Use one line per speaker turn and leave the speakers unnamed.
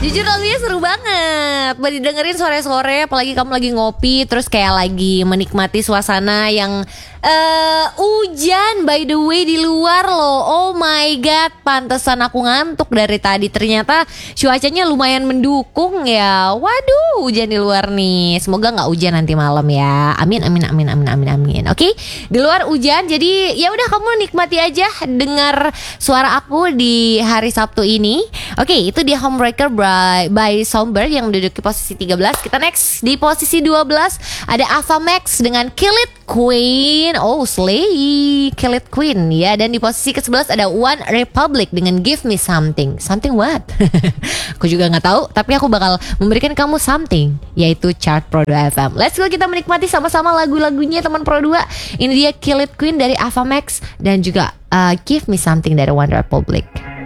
Jujur lagunya seru banget buat didengerin sore-sore, apalagi kamu lagi ngopi terus kayak lagi menikmati suasana yang hujan by the way di luar loh. Oh my god, pantesan aku ngantuk dari tadi. Ternyata cuacanya lumayan mendukung ya. Waduh, hujan di luar nih. Semoga nggak hujan nanti malam ya. Amin amin amin amin amin amin. Oke, di luar hujan. Jadi ya udah, kamu nikmati aja dengar suara aku di hari Sabtu ini. Oke, itu dia Homebreaker by Songbird yang menduduki posisi 13. Kita next di posisi 12 ada Ava Max dengan Kill It Queen. Oh, Slay, Kill It Queen ya. Dan di posisi ke-11 ada One Republic dengan Give Me Something. Something what? Aku juga gak tahu, tapi aku bakal memberikan kamu something, yaitu chart Pro 2 FM. Let's go, kita menikmati sama-sama lagu-lagunya teman Pro 2. Ini dia Kill It Queen dari Ava Max dan juga Give Me Something dari One Republic.